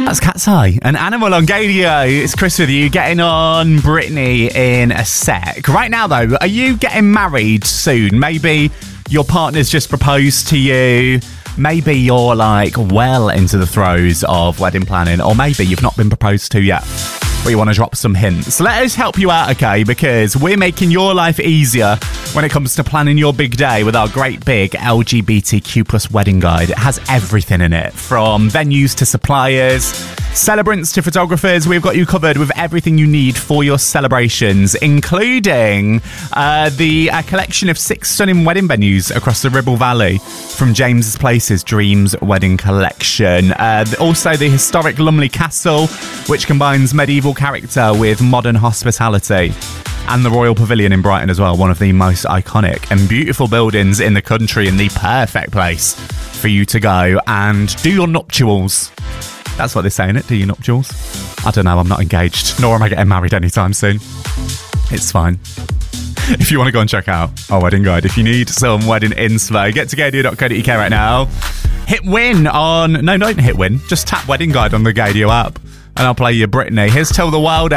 That's Cat's Eye, an Animal on Gadio. It's Chris with you, getting on Brittany in a sec. Right now, though, are you getting married soon? Maybe your partner's just proposed to you. Maybe you're well into the throes of wedding planning, or maybe you've not been proposed to yet, but you want to drop some hints. Let us help you out, okay? Because we're making your life easier when it comes to planning your big day with our great big LGBTQ plus wedding guide. It has everything in it, from venues to suppliers, celebrants to photographers. We've got you covered with everything you need for your celebrations, including the collection of 6 stunning wedding venues across the Ribble Valley from James's Place's Dreams Wedding Collection. Also the historic Lumley Castle, which combines medieval character with modern hospitality. And the Royal Pavilion in Brighton as well, one of the most iconic and beautiful buildings in the country, and the perfect place for you to go and do your nuptials. That's what they're saying, it. Do your nuptials? I don't know, I'm not engaged, nor am I getting married anytime soon. It's fine. If you want to go and check out our wedding guide, if you need some wedding inspo, get to gadio.co.uk right now. Hit win on... No, don't hit win. Just tap wedding guide on the Gadio app, and I'll play you Brittany. Here's Tell the World